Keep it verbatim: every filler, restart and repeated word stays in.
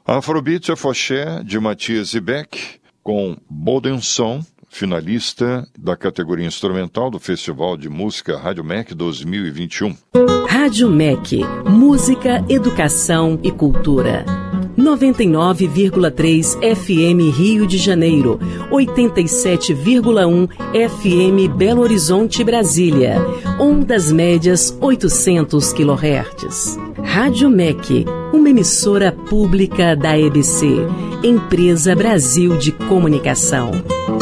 Afrobeat Afoxé, de Matias Ibeck, com Bodenson, finalista da categoria instrumental do Festival de Música Rádio M E C dois mil e vinte e um. Rádio M E C, música, educação e cultura. noventa e nove vírgula três F M Rio de Janeiro, oitenta e sete vírgula um F M Belo Horizonte, Brasília, ondas médias oitocentos quilohertz. Rádio M E C, uma emissora pública da E B C, Empresa Brasil de Comunicação.